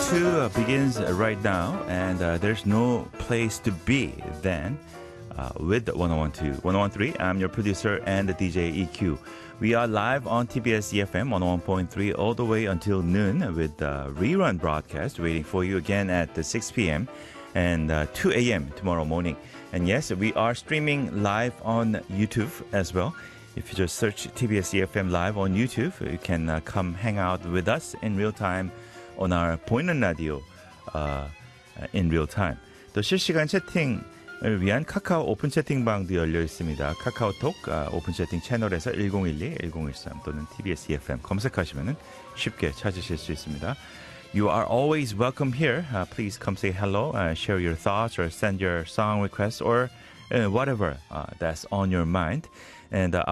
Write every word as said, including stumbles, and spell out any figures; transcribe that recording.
two uh, begins right now, and uh, there's no place to be than uh, with one oh one two, one oh one three. I'm your producer and the D J E Q. We are live on T B S E F M one oh one point three all the way until noon with the rerun broadcast waiting for you again at the six p.m. and uh, two a.m. tomorrow morning. And yes, we are streaming live on YouTube as well. If you just search T B S E F M live on YouTube, you can uh, come hang out with us in real time on our 보이는 라디오 uh, in real time. 또 실시간 채팅을 위한 카카오 오픈 채팅방도 열려 있습니다. 카카오톡 uh, 오픈 채팅 채널에서 일공일이, 일공일삼 또는 티비에스 이에프엠 검색하시면 쉽게 찾으실 수 있습니다. You are always welcome here. Uh, please come say hello, uh, share your thoughts, or send your song requests, or uh, whatever uh, that's on your mind. And uh,